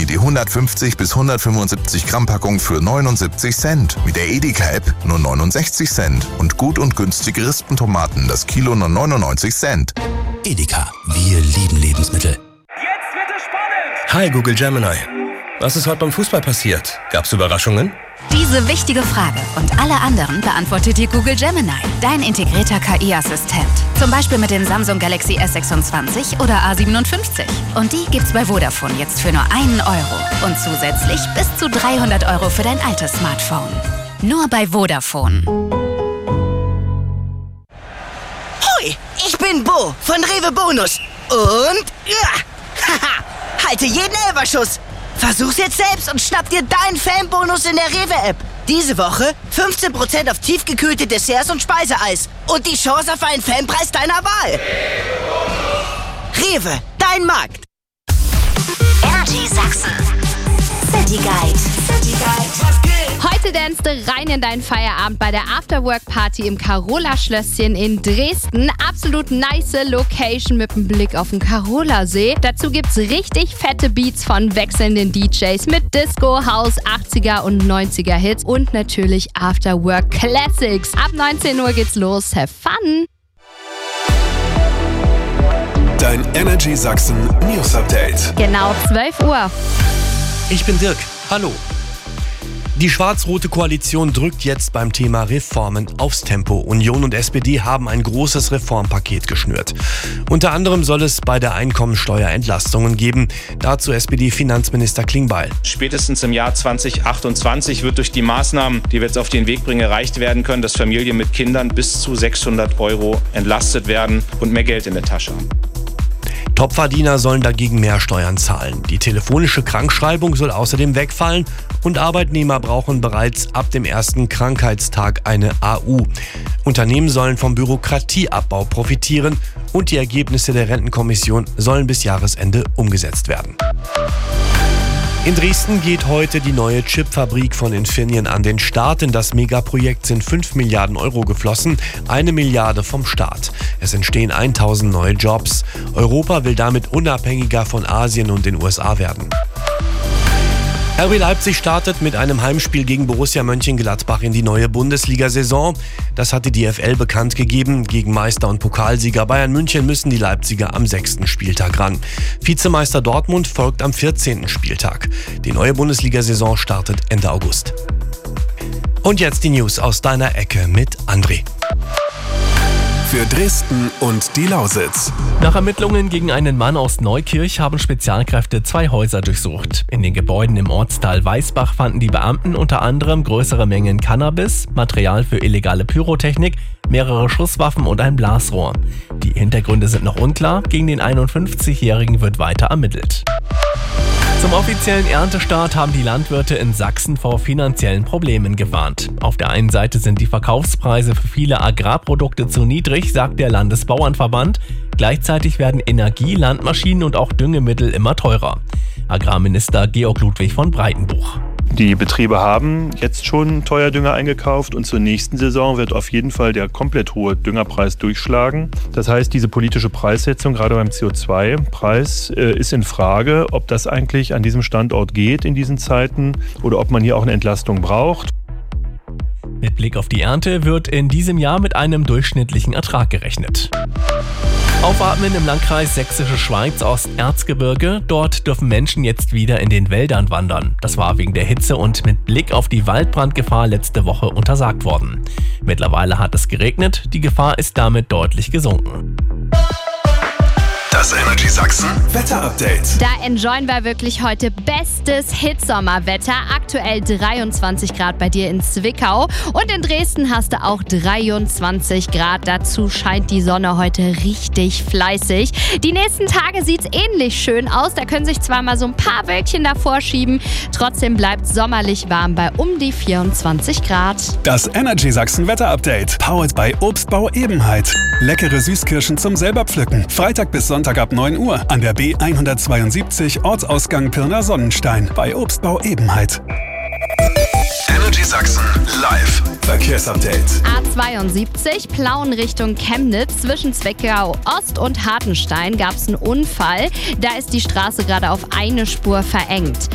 wie die 150 bis 175 Gramm Packung für 79 Cent. Mit der Edeka-App nur 69 Cent. Und gut und günstige Rispentomaten, das Kilo nur 99 Cent. Edeka, wir lieben Lebensmittel. Jetzt wird es spannend! Hi Google Gemini. Was ist heute beim Fußball passiert? Gab's Überraschungen? Diese wichtige Frage und alle anderen beantwortet dir Google Gemini, dein integrierter KI-Assistent. Zum Beispiel mit den Samsung Galaxy S26 oder A57. Und die gibt's bei Vodafone jetzt für nur 1 Euro. Und zusätzlich bis zu 300 Euro für dein altes Smartphone. Nur bei Vodafone. Hoi, ich bin Bo von Rewe Bonus. Und halte jeden Elferschuss. Versuch's jetzt selbst und schnapp dir deinen Fanbonus in der Rewe-App. Diese Woche 15% auf tiefgekühlte Desserts und Speiseeis. Und die Chance auf einen Fanpreis deiner Wahl. Rewe, dein Markt. Energy Sachsen. City Guide. Heute danst du rein in deinen Feierabend bei der Afterwork-Party im Carola-Schlösschen in Dresden. Absolut nice Location mit einem Blick auf den Carola-See. Dazu gibt's richtig fette Beats von wechselnden DJs mit Disco, House, 80er und 90er Hits und natürlich Afterwork Classics. Ab 19 Uhr geht's los. Have fun! Dein Energy Sachsen News Update. Genau 12 Uhr. Ich bin Dirk. Hallo. Die schwarz-rote Koalition drückt jetzt beim Thema Reformen aufs Tempo. Union und SPD haben ein großes Reformpaket geschnürt. Unter anderem soll es bei der Einkommensteuer Entlastungen geben. Dazu SPD-Finanzminister Klingbeil. Spätestens im Jahr 2028 wird durch die Maßnahmen, die wir jetzt auf den Weg bringen, erreicht werden können, dass Familien mit Kindern bis zu 600 Euro entlastet werden und mehr Geld in der Tasche haben. Topverdiener sollen dagegen mehr Steuern zahlen. Die telefonische Krankschreibung soll außerdem wegfallen und Arbeitnehmer brauchen bereits ab dem ersten Krankheitstag eine AU. Unternehmen sollen vom Bürokratieabbau profitieren und die Ergebnisse der Rentenkommission sollen bis Jahresende umgesetzt werden. In Dresden geht heute die neue Chipfabrik von Infineon an den Start. In das Megaprojekt sind 5 Milliarden Euro geflossen, 1 Milliarde vom Staat. Es entstehen 1000 neue Jobs. Europa will damit unabhängiger von Asien und den USA werden. RB Leipzig startet mit einem Heimspiel gegen Borussia Mönchengladbach in die neue Bundesliga-Saison. Das hat die DFL bekannt gegeben. Gegen Meister und Pokalsieger Bayern München müssen die Leipziger am 6. Spieltag ran. Vizemeister Dortmund folgt am 14. Spieltag. Die neue Bundesliga-Saison startet Ende August. Und jetzt die News aus deiner Ecke mit André. Für Dresden und die Lausitz. Nach Ermittlungen gegen einen Mann aus Neukirch haben Spezialkräfte 2 Häuser durchsucht. In den Gebäuden im Ortsteil Weißbach fanden die Beamten unter anderem größere Mengen Cannabis, Material für illegale Pyrotechnik, mehrere Schusswaffen und ein Blasrohr. Die Hintergründe sind noch unklar. Gegen den 51-Jährigen wird weiter ermittelt. Zum offiziellen Erntestart haben die Landwirte in Sachsen vor finanziellen Problemen gewarnt. Auf der einen Seite sind die Verkaufspreise für viele Agrarprodukte zu niedrig, sagt der Landesbauernverband. Gleichzeitig werden Energie, Landmaschinen und auch Düngemittel immer teurer. Agrarminister Georg Ludwig von Breitenbuch. Die Betriebe haben jetzt schon teuer Dünger eingekauft und zur nächsten Saison wird auf jeden Fall der komplett hohe Düngerpreis durchschlagen. Das heißt, diese politische Preissetzung, gerade beim CO2-Preis, ist in Frage, ob das eigentlich an diesem Standort geht in diesen Zeiten oder ob man hier auch eine Entlastung braucht. Mit Blick auf die Ernte wird in diesem Jahr mit einem durchschnittlichen Ertrag gerechnet. Aufatmen im Landkreis Sächsische Schweiz Osterzgebirge. Dort dürfen Menschen jetzt wieder in den Wäldern wandern. Das war wegen der Hitze und mit Blick auf die Waldbrandgefahr letzte Woche untersagt worden. Mittlerweile hat es geregnet, die Gefahr ist damit deutlich gesunken. Das Energy Sachsen Wetter-Update. Da enjoyen wir wirklich heute bestes Hitsommerwetter. Aktuell 23 Grad bei dir in Zwickau. Und in Dresden hast du auch 23 Grad. Dazu scheint die Sonne heute richtig fleißig. Die nächsten Tage sieht's ähnlich schön aus. Da können sich zwar mal so ein paar Wölkchen davor schieben. Trotzdem bleibt sommerlich warm bei um die 24 Grad. Das Energy Sachsen Wetter-Update. Powered by Obstbau Ebenheit. Leckere Süßkirschen zum selber pflücken. Freitag bis Sonntag ab 9 Uhr an der B172 Ortsausgang Pirna Sonnenstein bei Obstbau Ebenheit. Energy Sachsen live Verkehrsupdate. A72 Plauen Richtung Chemnitz. Zwischen Zwickau Ost und Hartenstein gab es einen Unfall. Da ist die Straße gerade auf eine Spur verengt.